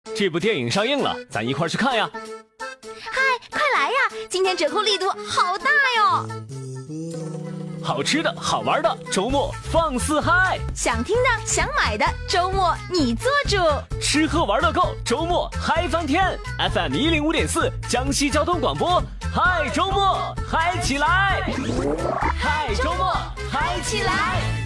这部电影上映了，咱一块去看呀！ 嗨，快来呀！今天折扣力度好大哟！ 好吃的好玩的，周末放肆嗨！ 想听的想买的，周末你做主。 吃喝玩乐够，周末嗨翻天 ！FM 105.4，江西交通广播，嗨周末嗨起来！嗨周末嗨起来！